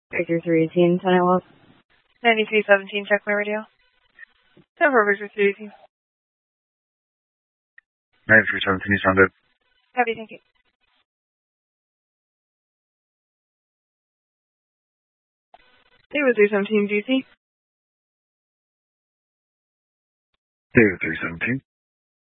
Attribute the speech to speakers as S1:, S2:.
S1: Victor 318, Tenant Wolf.
S2: 9317, check my radio. 10 for Victor 318.
S3: 9317, you sound good.
S2: Copy, thank you. David 317, GC.
S3: David 317.